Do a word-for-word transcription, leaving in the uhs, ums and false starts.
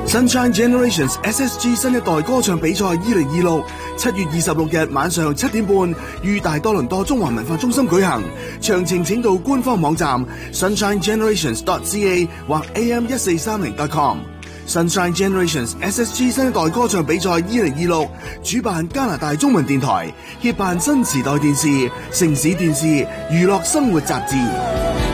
Sunshine Generations S S G 新一代歌唱比賽二零二六七月二十六日晚上七點半於大多倫多中華文化中心舉行，詳情請到官方網站 sunshine generations dot c a 或 a m 一四三零 dot com。Sunshine Generations S S G 新一代歌唱比賽二零二六主辦加拿大中文電台，協辦新時代電視、城市電視、娛樂生活雜誌。